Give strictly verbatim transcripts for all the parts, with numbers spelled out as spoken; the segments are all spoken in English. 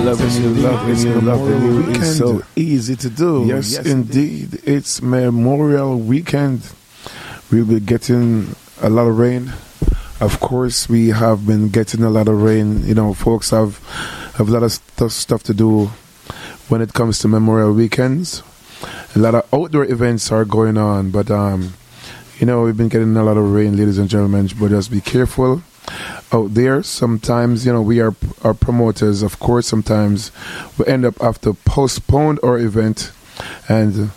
Loving you, loving you, loving you is so easy to do. Yes, yes indeed. indeed. It's Memorial Weekend. We'll be getting a lot of rain. Of course, we have been getting a lot of rain. You know, folks have, have a lot of st- stuff to do when it comes to Memorial Weekends. A lot of outdoor events are going on, but, um, you know, we've been getting a lot of rain, ladies and gentlemen, but just be careful out there. Sometimes, you know, we are, are promoters, of course. Sometimes we end up have to postpone our event and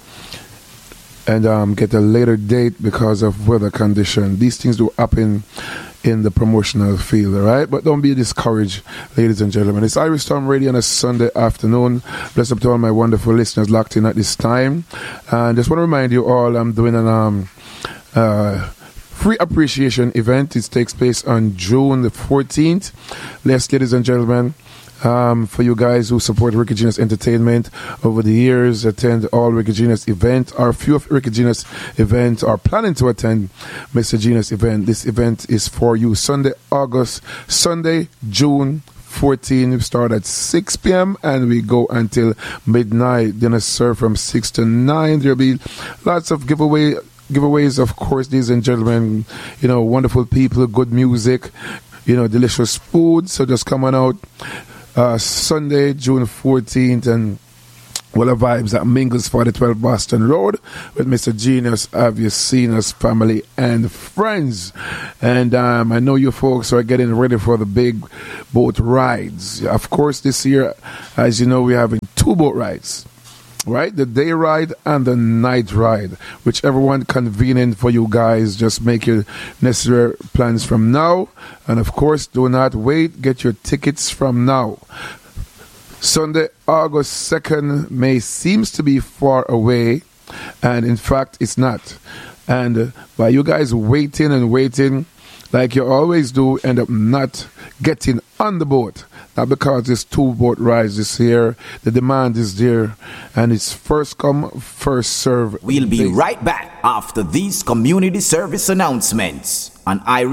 and um, get a later date because of weather condition. These things do happen in the promotional field, all right? But don't be discouraged, ladies and gentlemen. It's Irish Storm Radio on a Sunday afternoon. Bless up to all my wonderful listeners locked in at this time. And just want to remind you all, I'm doing an um, uh, free appreciation event. It takes place on June the fourteenth. Yes, ladies and gentlemen, um, for you guys who support Ricky Genius Entertainment over the years, attend all Ricky Genius events, or few of Ricky Genius events, are planning to attend Mister Genius event. This event is for you. Sunday, August, Sunday, June fourteenth. We start at six p.m. and we go until midnight. Dinner serve from six to nine. There'll be lots of giveaway. Giveaways, of course, ladies and gentlemen, you know, wonderful people, good music, you know, delicious food. So just come on out uh, Sunday, June fourteenth, and what a vibes at Mingles forty twelve Boston Road with Mister Genius. Have you seen us, family and friends? And um, I know you folks are getting ready for the big boat rides. Of course, this year, as you know, we're having two boat rides. Right, the day ride and the night ride, whichever one convenient for you guys. Just make your necessary plans from now, and of course, do not wait. Get your tickets from now. Sunday, August second may seems to be far away, and in fact, it's not. And uh, by you guys waiting and waiting, like you always do, end up not getting on the boat. Not because there's two boat rides this year. The demand is there, and it's first come, first serve. We'll be right back after these community service announcements on Irish